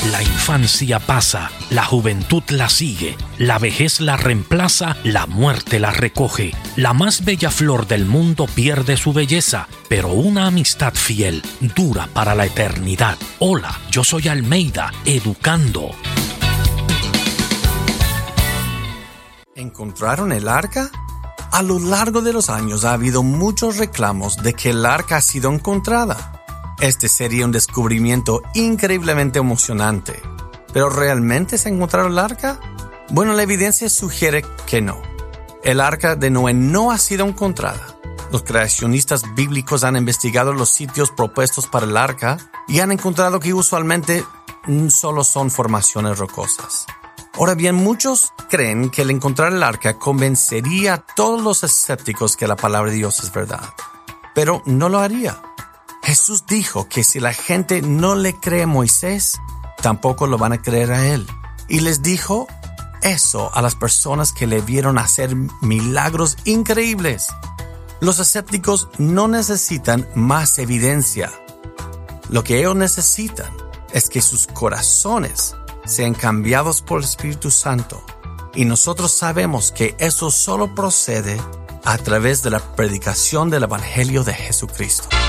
La infancia pasa, la juventud la sigue, la vejez la reemplaza, la muerte la recoge. La más bella flor del mundo pierde su belleza, pero una amistad fiel dura para la eternidad. Hola, yo soy Almeida, educando. ¿Encontraron el arca? A lo largo de los años ha habido muchos reclamos de que el arca ha sido encontrada. Este sería un descubrimiento increíblemente emocionante. ¿Pero realmente se encontraron el arca? Bueno, la evidencia sugiere que no. El arca de Noé no ha sido encontrada. Los creacionistas bíblicos han investigado los sitios propuestos para el arca y han encontrado que usualmente solo son formaciones rocosas. Ahora bien, muchos creen que el encontrar el arca convencería a todos los escépticos que la palabra de Dios es verdad. Pero no lo haría. Jesús dijo que si la gente no le cree a Moisés, tampoco lo van a creer a él. Y les dijo eso a las personas que le vieron hacer milagros increíbles. Los escépticos no necesitan más evidencia. Lo que ellos necesitan es que sus corazones sean cambiados por el Espíritu Santo. Y nosotros sabemos que eso solo procede a través de la predicación del Evangelio de Jesucristo.